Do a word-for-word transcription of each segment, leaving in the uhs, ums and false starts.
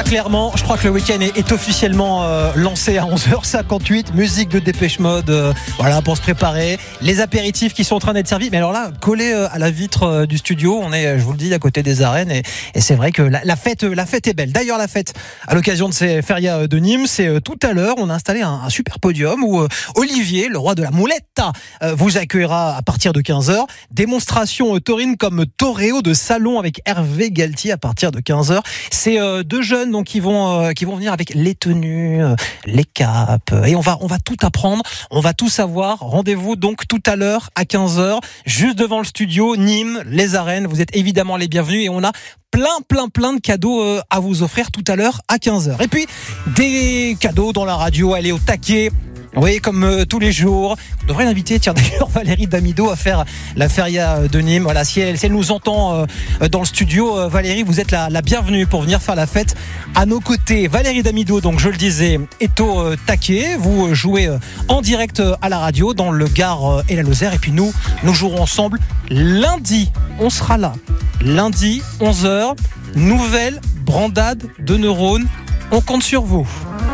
Là clairement je crois que le week-end est, est officiellement euh, lancé à onze heures cinquante-huit. Musique de Dépêche Mode, euh, voilà, pour se préparer. Les apéritifs qui sont en train d'être servis. Mais alors là, collé euh, à la vitre euh, du studio, on est, je vous le dis, à côté des arènes. Et, et c'est vrai que la, la, fête, la fête est belle. D'ailleurs la fête, à l'occasion de ces férias de Nîmes, c'est euh, tout à l'heure. On a installé un, un super podium où euh, Olivier, le roi de la mouletta, euh, vous accueillera à partir de quinze heures. Démonstration euh, taurine comme toréo de salon avec Hervé Galtier à partir de quinze heures. C'est euh, deux jeunes donc qui vont euh, qui vont venir avec les tenues, euh, les capes, et on va on va tout apprendre, on va tout savoir. Rendez-vous donc tout à l'heure à quinze heures, juste devant le studio, Nîmes, les arènes. Vous êtes évidemment les bienvenus et on a plein plein plein de cadeaux euh, à vous offrir tout à l'heure à quinze heures. Et puis des cadeaux dans la radio, elle est au taquet. Oui, comme euh, tous les jours. On devrait l'inviter, tiens d'ailleurs, Valérie Damido à faire la feria de Nîmes. Voilà, si elle, si elle nous entend euh, dans le studio, euh, Valérie, vous êtes la, la bienvenue pour venir faire la fête à nos côtés. Valérie Damido, donc je le disais, est au euh, taquet. Vous jouez euh, en direct euh, à la radio dans le Gard euh, et la Lozère. Et puis nous, nous jouerons ensemble lundi. On sera là. Lundi, onze heures. Nouvelle brandade de neurones. On compte sur vous.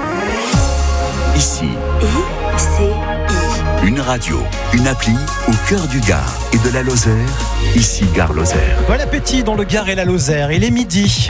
Ici, I C I. une radio, une appli au cœur du Gard et de la Lozère. Ici, Gard-Lozère. Bon appétit dans le Gard et la Lozère. Il est midi.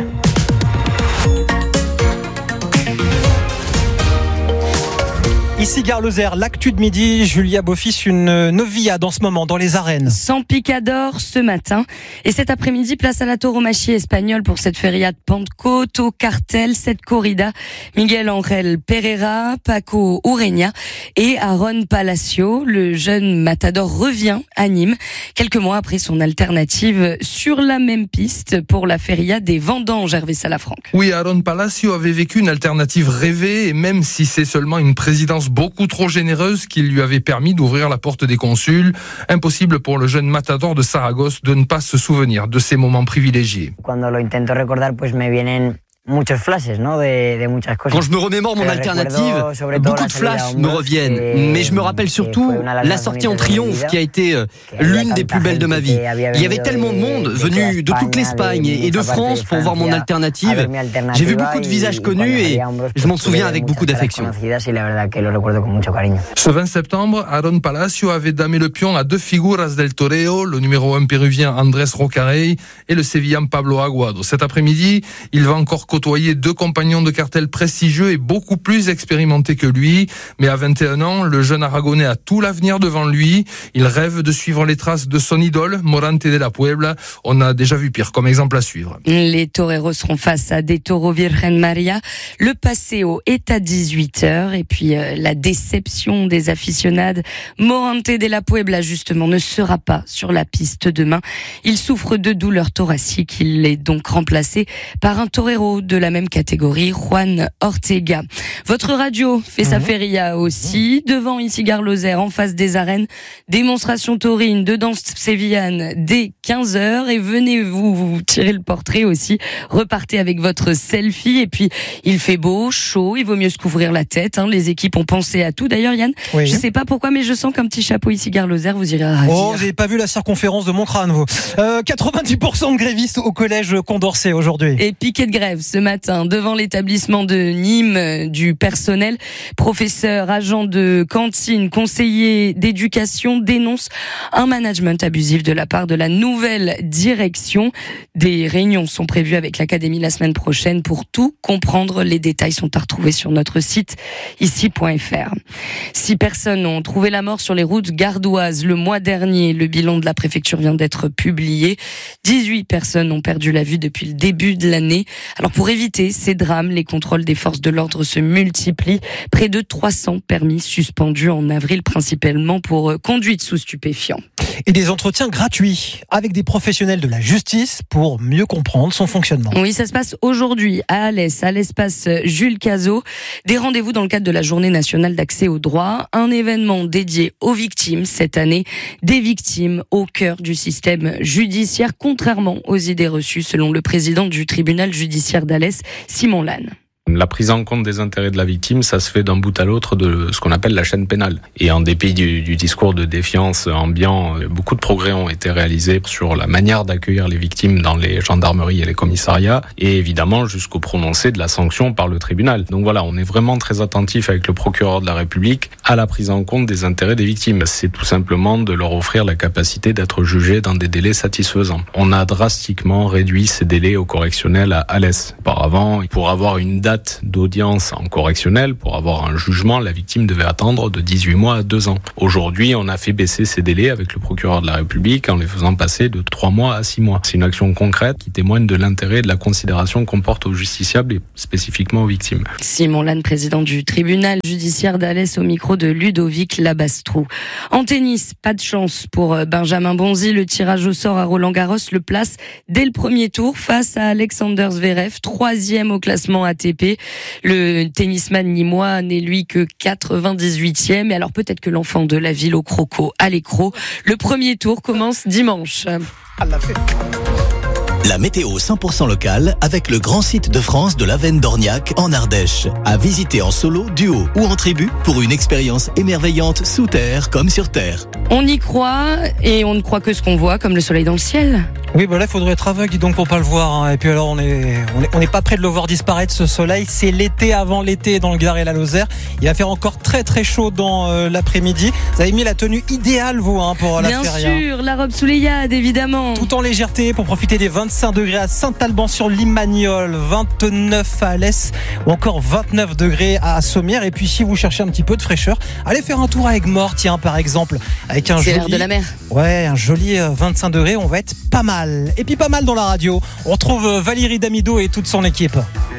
Ici Gare-Lozère, l'actu de midi, Julia Beaufils, une novillade en ce moment dans les arènes. Sans picador ce matin. Et cet après-midi, place à la tauromachie espagnole pour cette feria de Pentecôte, au cartel, cette corrida. Miguel Angel Pereira, Paco Ureña et Aaron Palacio. Le jeune matador revient à Nîmes, quelques mois après son alternative sur la même piste pour la feria des vendanges, Hervé Salafranc. Oui, Aaron Palacio avait vécu une alternative rêvée, et même si c'est seulement une présidence beaucoup trop généreuse qui lui avait permis d'ouvrir la porte des consuls, impossible pour le jeune matador de Saragosse de ne pas se souvenir de ces moments privilégiés. Cuando lo intento recordar, pues me vienen muchos flashes, ¿no? de, de muchas cosas. Quand je me remémore mon alternative, beaucoup de flashs me reviennent, mais je me rappelle surtout la sortie en triomphe qui a été l'une des plus belles de ma vie. Il y avait tellement de monde venu de toute l'Espagne et de France pour voir mon alternative. J'ai vu beaucoup de visages connus et je m'en souviens avec beaucoup d'affection. Ce vingt septembre, Aaron Palacio avait damé le pion à deux figuras del toreo, le numéro un péruvien Andrés Rocarey et le sévillan Pablo Aguado. Cet après-midi, il va encore côtoyer deux compagnons de cartel prestigieux et beaucoup plus expérimentés que lui. Mais à vingt et un ans, le jeune Aragonais a tout l'avenir devant lui. Il rêve de suivre les traces de son idole, Morante de la Puebla. On a déjà vu pire comme exemple à suivre. Les toreros seront face à des taureaux Virgen Maria. Le Paseo est à dix-huit heures. Et puis euh, la déception des aficionades. Morante de la Puebla, justement, ne sera pas sur la piste demain. Il souffre de douleurs thoraciques. Il est donc remplacé par un torero de la même catégorie, Juan Ortega. Votre radio fait sa feria aussi, devant ici Gare-Lozère, en face des arènes. Démonstration taurine de danse sévillane dès quinze heures. Et venez vous, vous tirer le portrait aussi. Repartez avec votre selfie. Et puis, il fait beau, chaud, il vaut mieux se couvrir la tête. Hein. Les équipes ont pensé à tout. D'ailleurs, Yann, oui. Je sais pas pourquoi, mais je sens qu'un petit chapeau ici Gare-Lozère vous irez ravir. Oh, vous n'avez pas vu la circonférence de mon crâne, vous. Euh, quatre-vingt-dix pour cent de grévistes au collège Condorcet aujourd'hui. Et piquet de grève ce matin devant l'établissement de Nîmes du personnel. Professeurs, agents de cantine, conseillers d'éducation dénoncent un management abusif de la part de la nouvelle direction. Des réunions sont prévues avec l'académie la semaine prochaine pour tout comprendre. Les détails sont à retrouver sur notre site ici point f r. Six personnes ont trouvé la mort sur les routes gardoises le mois dernier. Le bilan de la préfecture vient d'être publié. dix-huit personnes ont perdu la vue depuis le début de l'année. Alors pour éviter ces drames, les contrôles des forces de l'ordre se multiplient. Près de trois cents permis suspendus en avril, principalement pour conduite sous stupéfiants. Et des entretiens gratuits avec des professionnels de la justice pour mieux comprendre son fonctionnement. Oui, ça se passe aujourd'hui à Alès, à l'espace Jules Cazot. Des rendez-vous dans le cadre de la Journée nationale d'accès au droit. Un événement dédié aux victimes cette année. Des victimes au cœur du système judiciaire, contrairement aux idées reçues, selon le président du tribunal judiciaire d'Alès, Simon Lannes. La prise en compte des intérêts de la victime, ça se fait d'un bout à l'autre de ce qu'on appelle la chaîne pénale. Et en dépit du, du discours de défiance ambiant, beaucoup de progrès ont été réalisés sur la manière d'accueillir les victimes dans les gendarmeries et les commissariats, et évidemment jusqu'au prononcé de la sanction par le tribunal. Donc voilà, on est vraiment très attentif avec le procureur de la République à la prise en compte des intérêts des victimes. C'est tout simplement de leur offrir la capacité d'être jugés dans des délais satisfaisants. On a drastiquement réduit ces délais au correctionnel à Alès. Auparavant, pour avoir une date d'audience en correctionnel, pour avoir un jugement, la victime devait attendre de dix-huit mois à deux ans. Aujourd'hui, on a fait baisser ces délais avec le procureur de la République en les faisant passer de trois mois à six mois. C'est une action concrète qui témoigne de l'intérêt et de la considération qu'on porte aux justiciables et spécifiquement aux victimes. Simon Lannes, président du tribunal judiciaire d'Alès, au micro de Ludovic Labastrou. En tennis, pas de chance pour Benjamin Bonzi. Le tirage au sort à Roland-Garros le place dès le premier tour face à Alexander Zverev, troisième au classement A T P. Le tennisman nîmois n'est lui que quatre-vingt-dix-huitième. Et alors peut-être que l'enfant de la ville au croco à l'écro. Le premier tour commence dimanche. La météo cent pour cent locale avec le grand site de France de l'Avenne d'Orniac en Ardèche. À visiter en solo, duo ou en tribu pour une expérience émerveillante sous terre comme sur terre. On y croit et on ne croit que ce qu'on voit, comme le soleil dans le ciel. Oui, bah là, il faudrait être aveugle, dis donc, pour pas le voir. Hein. Et puis alors, on est, on est, on est pas près de le voir disparaître, ce soleil. C'est l'été avant l'été dans le Gard et la Lozère. Il va faire encore très très chaud dans euh, l'après-midi. Vous avez mis la tenue idéale, vous, hein, pour la Bien feria. Bien sûr, la robe sous les yades, évidemment. Tout en légèreté pour profiter des vingt-cinq degrés à Saint-Alban-sur-Limagnol, vingt-neuf à Alès ou encore vingt-neuf degrés à Sommières. Et puis, si vous cherchez un petit peu de fraîcheur, allez faire un tour à Aigues-Mortes, tiens, par exemple, avec un C'est joli... l'air de la mer. Ouais, un joli vingt-cinq degrés, on va être pas mal. Et puis pas mal dans la radio. On retrouve Valérie Damido et toute son équipe.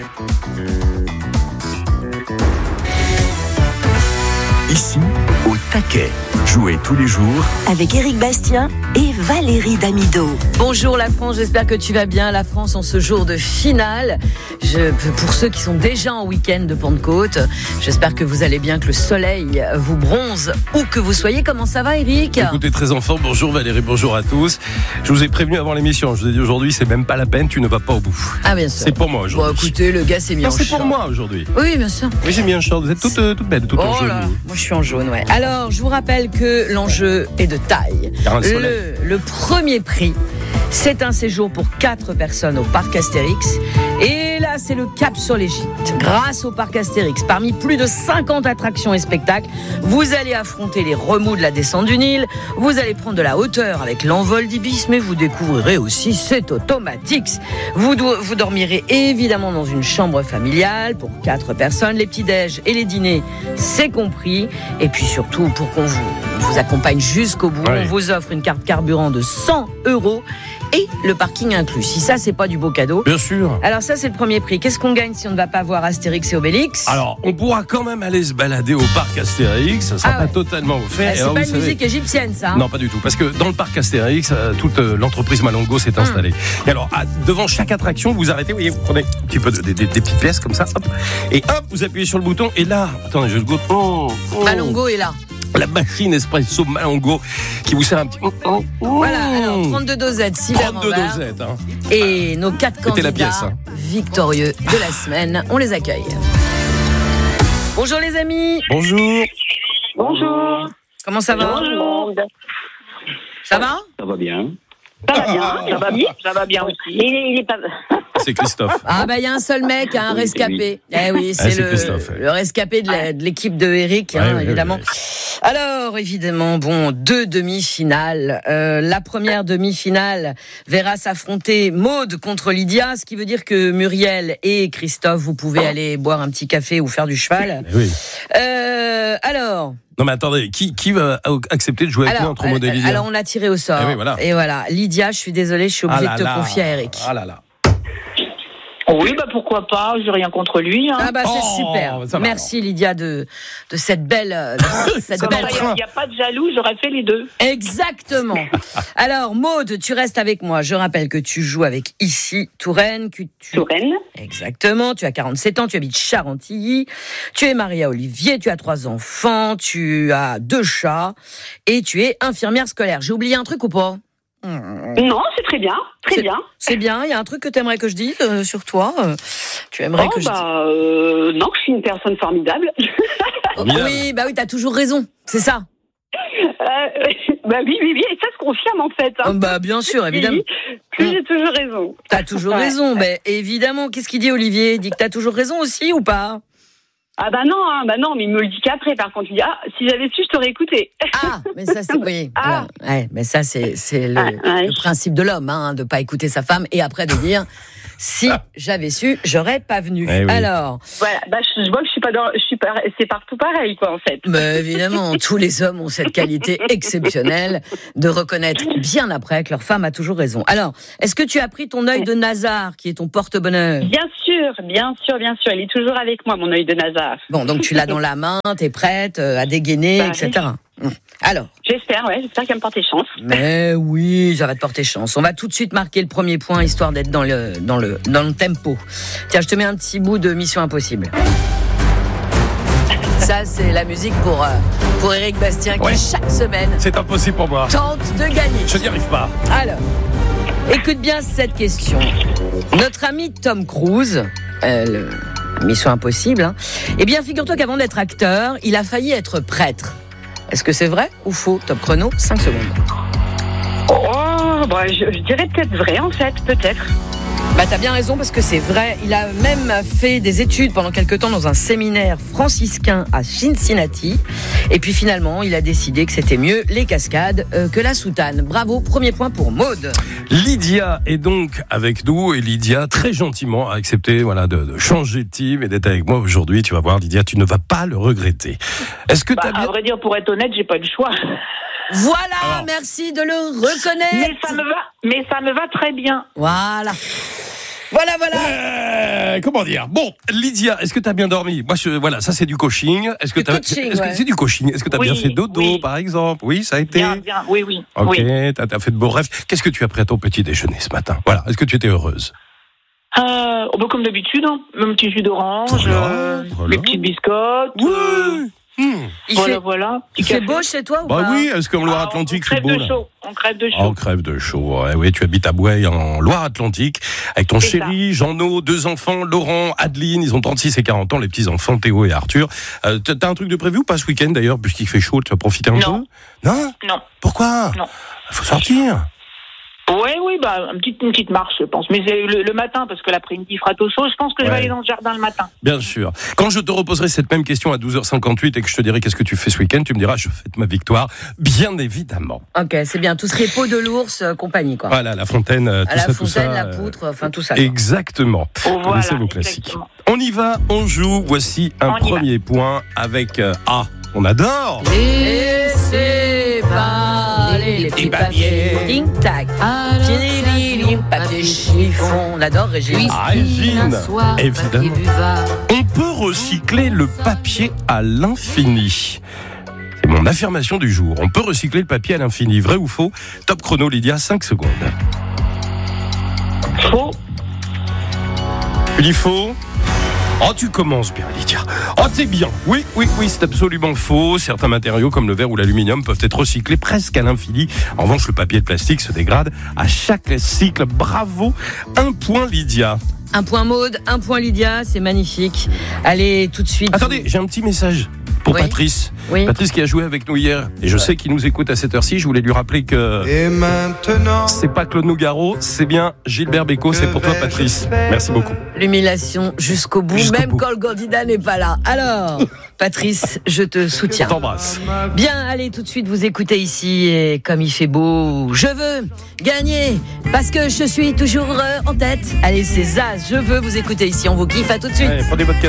Ici, au taquet. Jouez tous les jours avec Éric Bastien et Valérie Damido. Bonjour la France, j'espère que tu vas bien. La France en ce jour de finale. Je, pour ceux qui sont déjà en week-end de Pentecôte, j'espère que vous allez bien, que le soleil vous bronze où que vous soyez. Comment ça va, Éric ? Écoutez, très en forme. Bonjour Valérie, bonjour à tous. Je vous ai prévenu avant l'émission. Je vous ai dit aujourd'hui, c'est même pas la peine, tu ne vas pas au bout. Ah bien sûr. C'est pour moi aujourd'hui. Bon, écoutez, le gars s'est mis non, en c'est short. pour moi aujourd'hui. Oui, bien sûr. Oui, j'ai mis un short. Vous êtes toute, toute belle, toute oh en jaune. Là, moi, je suis en jaune, ouais. Alors, je vous rappelle que l'enjeu est de taille. Le, le premier prix, c'est un séjour pour quatre personnes au parc Astérix. Et là, c'est le cap sur l'Égypte. Grâce au parc Astérix, parmi plus de cinquante attractions et spectacles, vous allez affronter les remous de la descente du Nil, vous allez prendre de la hauteur avec l'envol d'Ibis, mais vous découvrirez aussi cet Automatix. Vous, do- vous dormirez évidemment dans une chambre familiale pour quatre personnes. Les petits-déj et les dîners, c'est compris. Et puis surtout, pour qu'on vous, vous accompagne jusqu'au bout, ouais. On vous offre une carte carburant de cent euros. Et le parking inclus. Si ça, c'est pas du beau cadeau. Bien sûr. Alors ça, c'est le premier prix. Qu'est-ce qu'on gagne si on ne va pas voir Astérix et Obélix ? Alors, on pourra quand même aller se balader au parc Astérix. Ça sera ah ouais. pas totalement offert. Ah, c'est alors, pas une savez... musique égyptienne, ça. Hein non, pas du tout. Parce que dans le parc Astérix, toute l'entreprise Malongo s'est installée. Hum. Et alors, à, devant chaque attraction, vous arrêtez, vous voyez, vous prenez un petit peu de, de, de, des petites pièces comme ça, hop, et hop, vous appuyez sur le bouton. Et là, attendez, je goûte. Oh, oh. Malongo est là. La machine espresso Malongo qui vous sert un petit... Voilà, alors trente-deux dosettes, six verres en verre. trente-deux dosettes, hein. Et nos quatre candidats pièce, hein. victorieux de la semaine, on les accueille. Bonjour les amis. Bonjour. Bonjour. Comment ça va ? Bonjour. Ça va ? Ça va bien. Ça va bien, ça va bien, ça va bien aussi. Il est, il est pas... C'est Christophe. Ah bah il y a un seul mec, un oui, rescapé. Eh oui, c'est, ah, c'est le, Christophe, ouais. le rescapé de, la, de l'équipe de Eric, hein, ouais, évidemment. Ouais, ouais. Alors évidemment, bon, deux demi-finales. Euh, la première demi-finale verra s'affronter Maude contre Lydia, ce qui veut dire que Muriel et Christophe, vous pouvez aller boire un petit café ou faire du cheval. Oui. Euh, alors. Non mais attendez, qui, qui va accepter de jouer avec nous entre Maude et Lydia ? Alors on l'a tiré au sort. Et, oui, voilà. Et voilà, Lydia, je suis désolée, je suis obligée ah de te là. confier à Eric. Ah là là. Oui, bah pourquoi pas, j'ai rien contre lui. Hein. Ah bah c'est oh, super. Merci Lydia de, de cette belle... De cette belle il n'y a, a pas de jaloux, j'aurais fait les deux. Exactement. Alors Maude, tu restes avec moi. Je rappelle que tu joues avec Ici, Touraine. Que tu... Touraine. Exactement, tu as quarante-sept ans, tu habites Charentilly. Tu es mariée à Olivier, tu as trois enfants, tu as deux chats et tu es infirmière scolaire. J'ai oublié un truc ou pas ? Non, c'est très bien, très c'est, bien. C'est bien. Il y a un truc que tu aimerais que je dise euh, sur toi. Euh, tu aimerais oh, que je bah, dise euh, non, je suis une personne formidable. Oui, bah oui, t'as toujours raison. C'est ça. Euh, bah oui, oui, oui, et ça se confirme en fait. Hein. Oh, bah bien sûr, évidemment. Plus mmh. j'ai toujours raison. T'as toujours ouais, raison, ouais. Mais évidemment. Qu'est-ce qu'il dit Olivier? Il dit que t'as toujours raison aussi ou pas? Ah bah non, hein, bah non, mais il me le dit qu'après. Par contre, il dit ah, si j'avais su, je t'aurais écouté. Ah, mais ça c'est oui. Ah. Alors, ouais, mais ça c'est c'est le, ah, ouais. le principe de l'homme, hein, de pas écouter sa femme et après de dire. Si j'avais su, j'aurais pas venu. Eh oui. Alors, voilà, bah je, je vois que je suis pas dans, je suis pas, c'est partout pareil quoi en fait. Mais évidemment, tous les hommes ont cette qualité exceptionnelle de reconnaître bien après que leur femme a toujours raison. Alors, est-ce que tu as pris ton œil de Nazar, qui est ton porte-bonheur? Bien sûr, bien sûr, bien sûr, il est toujours avec moi mon œil de Nazar. Bon, donc tu l'as dans la main, t'es prête à dégainer, bah, et cetera. Oui. Alors. J'espère, ouais, j'espère qu'il va me porter chance. Mais oui, ça va te porter chance. On va tout de suite marquer le premier point, histoire d'être dans le, dans le, dans le tempo. Tiens, je te mets un petit bout de Mission Impossible. Ça, c'est la musique pour, euh, pour Éric Bastien, qui ouais. chaque semaine. C'est impossible pour moi. Tente de gagner. Je n'y arrive pas. Alors, écoute bien cette question. Notre ami Tom Cruise, euh, le Mission Impossible, hein, eh bien, figure-toi qu'avant d'être acteur, il a failli être prêtre. Est-ce que c'est vrai ou faux? Top chrono, cinq secondes. Oh, bah, je, je dirais peut-être vrai en fait, peut-être. Bah t'as bien raison parce que c'est vrai. Il a même fait des études pendant quelque temps dans un séminaire franciscain à Cincinnati. Et puis finalement, il a décidé que c'était mieux les cascades euh, que la soutane. Bravo, premier point pour Maude. Lydia est donc avec nous et Lydia très gentiment a accepté voilà de, de changer de team et d'être avec moi aujourd'hui. Tu vas voir, Lydia, tu ne vas pas le regretter. Est-ce que bah, t'as bien... À vrai dire, pour être honnête, j'ai pas le choix. Voilà, alors, merci de le reconnaître. Mais ça me va, mais ça me va très bien. Voilà. Voilà, voilà. Euh, comment dire? Bon, Lydia, est-ce que tu as bien dormi? Moi, je, voilà, ça c'est du coaching. Est-ce que, coaching, est-ce ouais. que c'est du coaching? Est-ce que tu as oui, bien fait dodo, oui. par exemple? Oui, ça a été. Bien, bien, oui, oui. Ok, oui. t'as, t'as fait de beaux rêves. Qu'est-ce que tu as pris à ton petit déjeuner ce matin? Voilà, est-ce que tu étais heureuse? Euh, oh, bah, comme d'habitude, hein. Mon petit jus d'orange, voilà, euh, voilà. Les petites biscottes. Oui. Euh... Mmh. Il voilà, fait, voilà. Il fait beau chez toi ou bah pas? oui, est-ce qu'en Loire-Atlantique ah, c'est beau de chaud. On crève de chaud. On crève de chaud. Ouais, oui, tu habites à Boueil en Loire-Atlantique avec ton c'est chéri, ça. Jean-No, deux enfants, Laurent, Adeline, ils ont trente-six et quarante ans, les petits enfants Théo et Arthur. Euh, t'as un truc de prévu ou pas ce week-end d'ailleurs, puisqu'il fait chaud, tu vas profiter un non. peu? Non. Non. Pourquoi? Non. Il faut sortir. Oui, oui, bah, une petite, une petite marche, je pense. Mais c'est le, le matin, parce que l'après-midi, il fera tout chaud. Je pense que ouais. je vais aller dans le jardin le matin. Bien sûr. Quand je te reposerai cette même question à douze heures cinquante-huit et que je te dirai qu'est-ce que tu fais ce week-end, tu me diras, je fête ma victoire, bien évidemment. Ok, c'est bien. Tout ce qui est peau de l'ours, euh, compagnie, quoi. Voilà, la fontaine, euh, tout à la ça, fontaine, tout ça. la poutre, euh, enfin tout ça. Quoi. Exactement. Oh, voilà, laissez vos classiques. On y va, on joue. Voici un on premier point avec euh, A. On adore. Laissez parler les petits papiers. Tic-tac. Papier chiffon. On adore Régine. Ah, Régine, évidemment. On peut recycler le papier à l'infini. C'est mon affirmation du jour. On peut recycler le papier à l'infini. Vrai ou faux? Top chrono, Lydia, cinq secondes. Faux. Tu dis faux? Oh, tu commences bien, Lydia. Oh, t'es bien. Oui, oui, oui, c'est absolument faux. Certains matériaux, comme le verre ou l'aluminium, peuvent être recyclés presque à l'infini. En revanche, le papier de plastique se dégrade à chaque cycle. Bravo. Un point, Lydia. Un point Maude, un point Lydia, c'est magnifique. Allez, tout de suite. Attendez, j'ai un petit message pour oui. Patrice. Oui. Patrice qui a joué avec nous hier. Et je sais qu'il nous écoute à cette heure-ci. Je voulais lui rappeler que et maintenant, c'est pas Claude Nougaro, c'est bien Gilbert Bécaud. C'est pour toi, Patrice. Merci beaucoup. L'humiliation jusqu'au bout, jusqu'au même bout. Quand le candidat n'est pas là. Alors, Patrice, je te soutiens. Je t'embrasse. Bien, allez, tout de suite, vous écoutez ici. Et comme il fait beau, je veux gagner parce que je suis toujours en tête. Allez, c'est Zaz. Je veux vous écouter ici. On vous kiffe. À tout de suite. Allez, prenez votre